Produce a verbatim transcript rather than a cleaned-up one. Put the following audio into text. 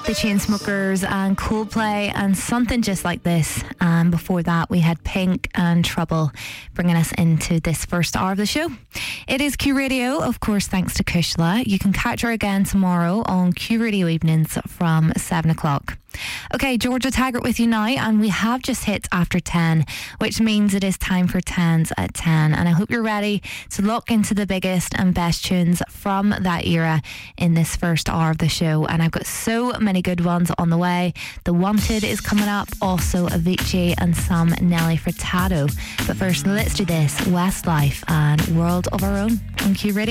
the Chainsmokers and Coldplay and Something Just Like This. And before that, we had Pink and Trouble, bringing us into this first hour of the show. It is Q Radio, of course, thanks to Kushla. You can catch her again tomorrow on Q Radio Evenings from seven o'clock. Okay, Georgia Taggart with you now, and we have just hit after ten, which means it is time for tens at ten, and I hope you're ready to lock into the biggest and best tunes from that era in this first hour of the show. And I've got so many good ones on the way. The Wanted is coming up, also Avicii and some Nelly Furtado. But first, let's do this: Westlife and World of Our Own on Q Radio.